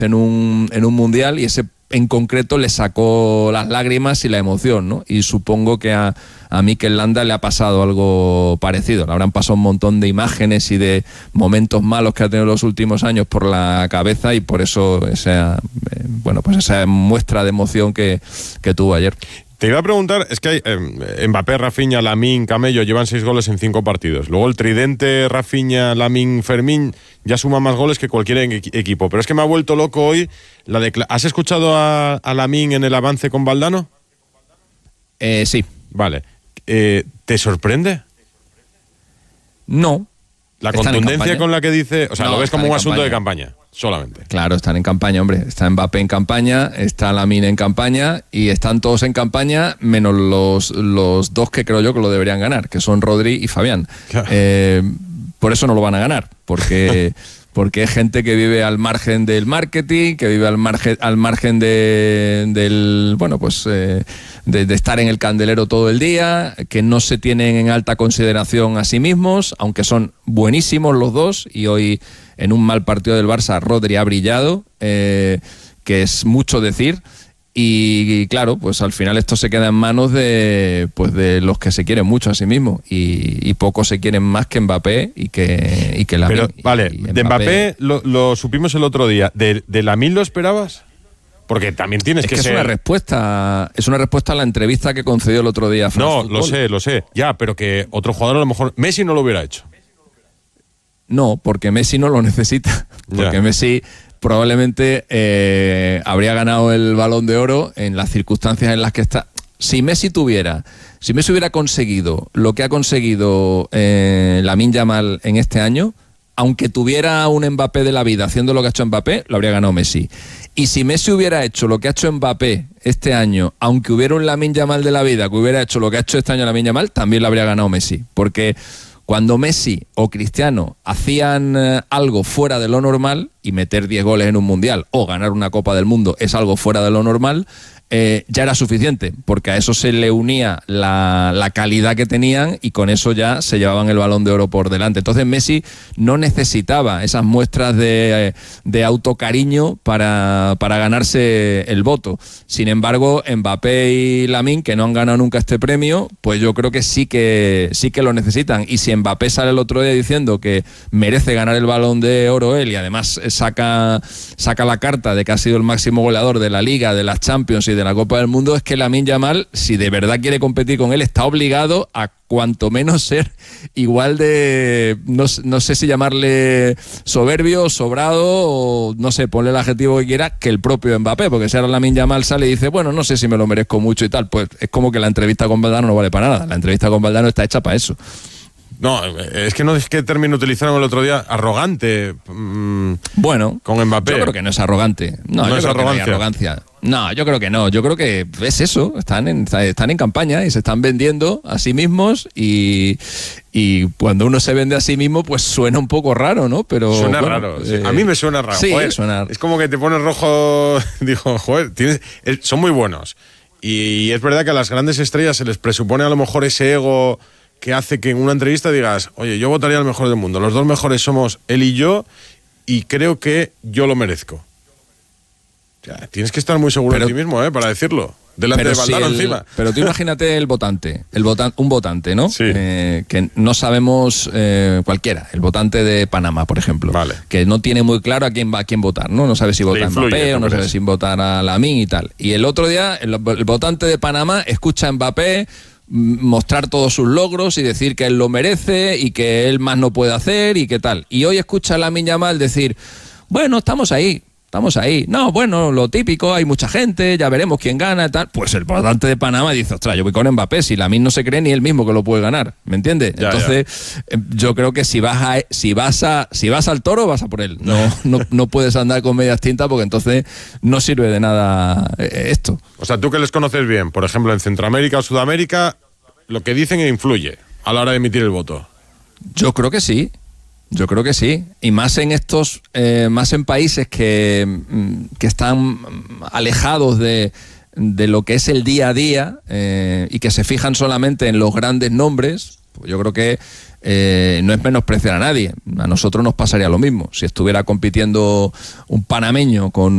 en un mundial, y ese en concreto le sacó las lágrimas y la emoción, ¿no? Y supongo que a Mikel Landa le ha pasado algo parecido. Le habrán pasado un montón de imágenes y de momentos malos que ha tenido los últimos años por la cabeza, y por eso esa muestra de emoción que tuvo ayer. Te iba a preguntar, es que hay Mbappé, Rafinha, Lamine, Camello llevan 6 goles en 5 partidos. Luego el tridente Rafinha, Lamine, Fermín ya suma más goles que cualquier equipo. Pero es que me ha vuelto loco hoy ¿Has escuchado a Lamine en el avance con Valdano? Sí. Vale. ¿Te sorprende? No. La contundencia con la que dice... O sea, no, lo ves como un asunto de campaña, solamente. Claro, están en campaña, hombre. Está Mbappé en campaña, está Lamine en campaña, y están todos en campaña, menos los dos que creo yo que lo deberían ganar, que son Rodri y Fabián. Claro. Por eso no lo van a ganar, porque es gente que vive al margen del marketing, que vive al margen del de estar en el candelero todo el día, que no se tienen en alta consideración a sí mismos, aunque son buenísimos los dos, y hoy en un mal partido del Barça Rodri ha brillado, que es mucho decir. Y claro, pues al final esto se queda en manos de los que se quieren mucho a sí mismos, y pocos se quieren más que Mbappé y que Lamine. Pero vale, de Mbappé lo supimos el otro día. ¿De Lamine lo esperabas? Porque también tienes que ser... Es una respuesta a la entrevista que concedió el otro día a France Football. Lo sé. Ya, pero que otro jugador a lo mejor... Messi no lo hubiera hecho. No, porque Messi no lo necesita. Porque ya. Messi probablemente habría ganado el Balón de Oro en las circunstancias en las que está. Si Messi hubiera conseguido lo que ha conseguido Lamine Yamal en este año, aunque tuviera un Mbappé de la vida haciendo lo que ha hecho Mbappé, lo habría ganado Messi. Y si Messi hubiera hecho lo que ha hecho Mbappé este año, aunque hubiera un Lamine Yamal de la vida que hubiera hecho lo que ha hecho este año Lamine Yamal, también lo habría ganado Messi. Porque cuando Messi o Cristiano hacían algo fuera de lo normal, y meter 10 goles en un mundial o ganar una Copa del Mundo es algo fuera de lo normal, ya era suficiente, porque a eso se le unía la calidad que tenían, y con eso ya se llevaban el Balón de Oro por delante. Entonces Messi no necesitaba esas muestras de autocariño para ganarse el voto. Sin embargo, Mbappé y Lamine, que no han ganado nunca este premio, pues yo creo que sí que lo necesitan. Y si Mbappé sale el otro día diciendo que merece ganar el Balón de Oro él, y además saca la carta de que ha sido el máximo goleador de la Liga, de las Champions y de la Copa del Mundo, es que Lamine Yamal, si de verdad quiere competir con él, está obligado a cuanto menos ser igual de, no sé si llamarle soberbio, sobrado, o no sé, ponle el adjetivo que quiera, que el propio Mbappé, porque si ahora Lamine Yamal sale y dice, bueno, no sé si me lo merezco mucho y tal, pues es como que la entrevista con Valdano no vale para nada. La entrevista con Valdano está hecha para eso. No, es que no es que término utilizaron el otro día, arrogante. Bueno, con Mbappé. Yo creo que no es arrogante. No es arrogancia. No, yo creo que no. Yo creo que es eso. Están en campaña y se están vendiendo a sí mismos, y cuando uno se vende a sí mismo, pues suena un poco raro, ¿no? Pero suena raro. Sí. A mí me suena raro. Sí, joder, suena. Es como que te pones rojo. Digo, joder, son muy buenos. Y es verdad que a las grandes estrellas se les presupone a lo mejor ese ego que hace que en una entrevista digas, oye, yo votaría al mejor del mundo, los dos mejores somos él y yo, y creo que yo lo merezco. O sea, tienes que estar muy seguro de ti mismo, para decirlo. Delante de Valdano encima. Pero tú imagínate un votante, ¿no? Sí. Que no sabemos cualquiera, el votante de Panamá, por ejemplo, vale, que no tiene muy claro a quién votar, ¿no? No sabe si vota a Mbappé o no sabe si votar a Lamine y tal. Y el otro día, el votante de Panamá escucha a Mbappé mostrar todos sus logros y decir que él lo merece y que él más no puede hacer y qué tal. Y hoy escucha a Lamine Yamal decir, bueno, estamos ahí. No, bueno, lo típico, hay mucha gente, ya veremos quién gana y tal. Pues el votante de Panamá dice, ostras, yo voy con Mbappé, si Lamine no se cree ni él mismo que lo puede ganar, ¿me entiendes? Entonces, yo creo que si vas al toro, vas a por él. No puedes andar con medias tintas, porque entonces no sirve de nada esto. O sea, tú que les conoces bien, por ejemplo, en Centroamérica o Sudamérica, lo que dicen influye a la hora de emitir el voto. Yo creo que sí. Y más en países que están alejados de lo que es el día a día, y que se fijan solamente en los grandes nombres. Pues yo creo que no es menospreciar a nadie. A nosotros nos pasaría lo mismo. Si estuviera compitiendo un panameño con